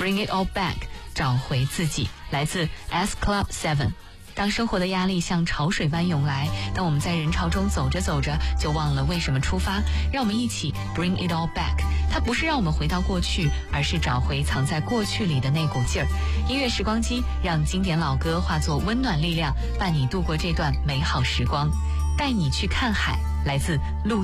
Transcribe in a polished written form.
Bring It All Back， 找回自己，来自 S Club 7。当生活的压力像潮水般涌来，当我们在人潮中走着走着就忘了为什么出发，让我们一起 Bring It All Back。 它不是让我们回到过去，而是找回藏在过去里的那股劲儿。音乐时光机，让经典老歌化作温暖力量，伴你度过这段美好时光。带你去看海，来自陆